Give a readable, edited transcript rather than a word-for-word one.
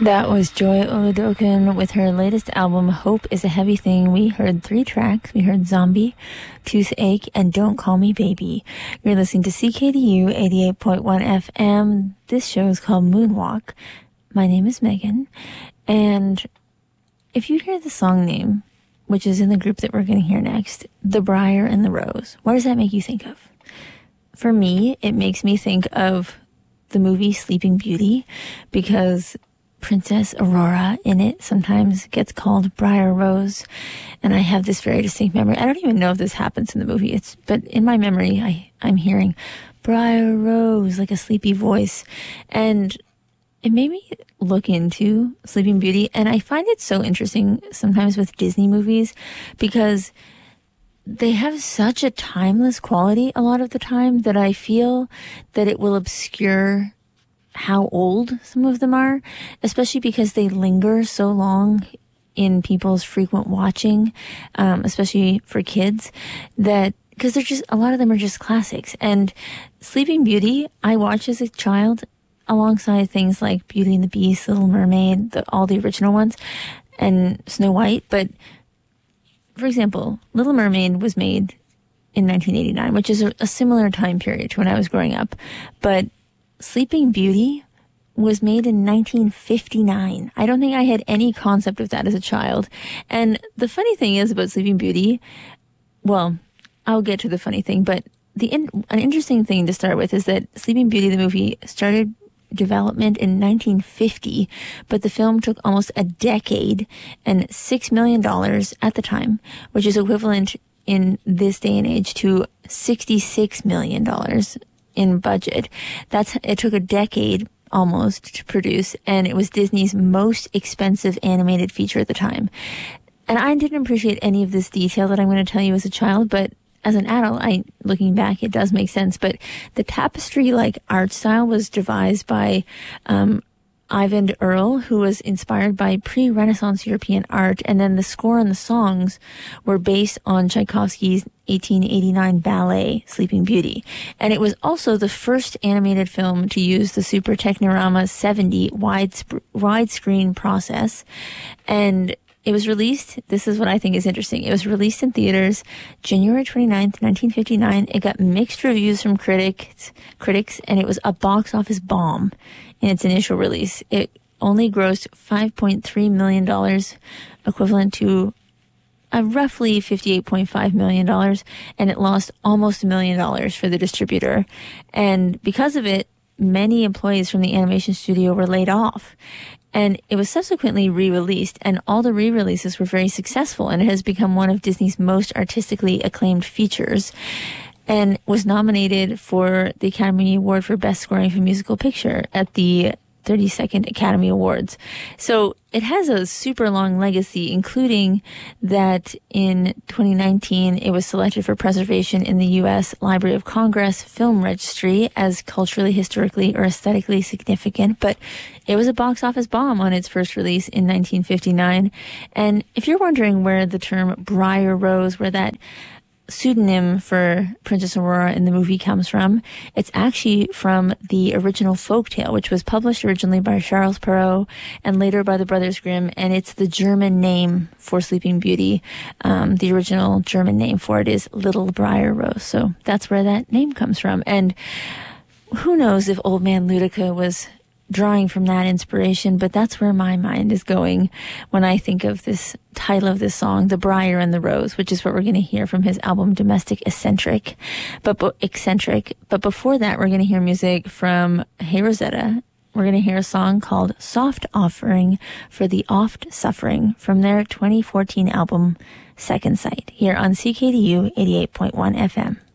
That was Joy Oludokan with her latest album, Hope is a Heavy Thing. We heard 3 tracks. We heard Zombie, Toothache, and Don't Call Me Baby. You're listening to CKDU 88.1 FM. This show is called Moonwalk. My name is Megan. And if you hear the song name, which is in the group that we're going to hear next, The Briar and the Rose, what does that make you think of? For me, it makes me think of the movie Sleeping Beauty, because Princess Aurora in it sometimes gets called Briar Rose, and I have this very distinct memory. I don't even know if this happens in the movie, but in my memory, I'm hearing Briar Rose, like a sleepy voice, and it made me look into Sleeping Beauty, and I find it so interesting sometimes with Disney movies, because they have such a timeless quality a lot of the time that I feel that it will obscure how old some of them are, especially because they linger so long in people's frequent watching, especially for kids, that because they're just, a lot of them are just classics. And Sleeping Beauty, I watched as a child alongside things like Beauty and the Beast, Little Mermaid, all the original ones, and Snow White. But for example, Little Mermaid was made in 1989, which is a similar time period to when I was growing up. But Sleeping Beauty was made in 1959. I don't think I had any concept of that as a child. And the funny thing is about Sleeping Beauty, well, I'll get to the funny thing, but an interesting thing to start with is that Sleeping Beauty, the movie, started development in 1950, but the film took almost a decade and $6 million at the time, which is equivalent in this day and age to $66 million in budget. It took a decade almost to produce, and it was Disney's most expensive animated feature at the time. And I didn't appreciate any of this detail that I'm going to tell you as a child, but as an adult, looking back, it does make sense. But the tapestry-like art style was devised by Eyvind Earle, who was inspired by pre-Renaissance European art, and then the score and the songs were based on Tchaikovsky's 1889 ballet, Sleeping Beauty. And it was also the first animated film to use the Super Technorama 70 widescreen process. And it was released, this is what I think is interesting, it was released in theaters January 29th, 1959. It got mixed reviews from critics, and it was a box office bomb in its initial release. It only grossed $5.3 million, equivalent to roughly $58.5 million, and it lost almost $1 million for the distributor. And because of it, many employees from the animation studio were laid off. And it was subsequently re-released, and all the re-releases were very successful, and it has become one of Disney's most artistically acclaimed features, and was nominated for the Academy Award for Best Scoring for Musical Picture at the 32nd Academy Awards. So it has a super long legacy, including that in 2019, it was selected for preservation in the U.S. Library of Congress Film Registry as culturally, historically, or aesthetically significant. But it was a box office bomb on its first release in 1959. And if you're wondering where the term Briar Rose, where that pseudonym for Princess Aurora in the movie comes from, it's actually from the original folktale, which was published originally by Charles Perrault and later by the Brothers Grimm, and it's the German name for Sleeping Beauty. The original German name for it is Little Briar Rose, so that's where that name comes from. And who knows if Old Man Ludica was drawing from that inspiration, but that's where my mind is going when I think of this title of this song, The Briar and the Rose, which is what we're going to hear from his album Domestic Eccentric. But before that, we're going to hear music from Hey Rosetta. We're going to hear a song called Soft Offering for the Oft Suffering from their 2014 album Second Sight, here on CKDU 88.1 FM.